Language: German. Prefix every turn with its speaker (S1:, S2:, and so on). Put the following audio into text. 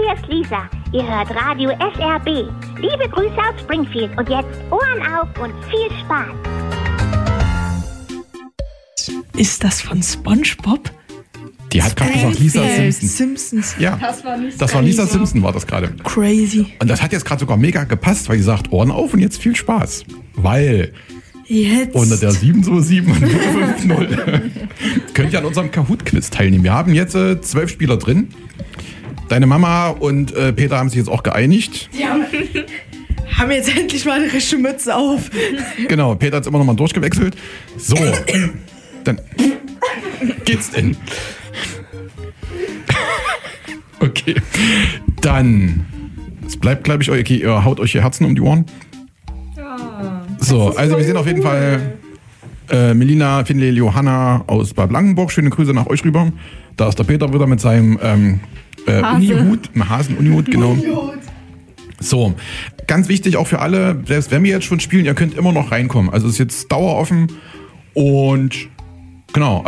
S1: hier ist Lisa. Ihr hört Radio SRB. Liebe Grüße aus Springfield und jetzt Ohren auf und viel Spaß.
S2: Ist das von SpongeBob?
S3: Die hat gerade gesagt Lisa Simpson. Ja, das war Lisa Simpson, war das gerade.
S2: Crazy.
S3: Und das hat jetzt gerade sogar mega gepasst, weil sie sagt, Ohren auf und jetzt viel Spaß. Weil
S2: jetzt
S3: unter der 727 und 050 könnt ihr an unserem Kahoot-Quiz teilnehmen. Wir haben jetzt 12 Spieler drin. Deine Mama und Peter haben sich jetzt auch geeinigt.
S2: Ja, haben jetzt endlich mal eine richtige Mütze auf.
S3: Genau, Peter hat immer noch mal durchgewechselt. So, dann geht's denn. Okay, dann, es bleibt, glaube ich, okay, ihr haut euch ihr Herzen um die Ohren.
S4: Ja.
S3: So, also wir sehen auf jeden Fall Melina, Finlay, Johanna aus Bad Blankenburg. Schöne Grüße nach euch rüber. Da ist der Peter wieder mit seinem Unihut, einem Hasen-Unihut, genau. So, ganz wichtig auch für alle, selbst wenn wir jetzt schon spielen, ihr könnt immer noch reinkommen. Also es ist jetzt daueroffen und genau.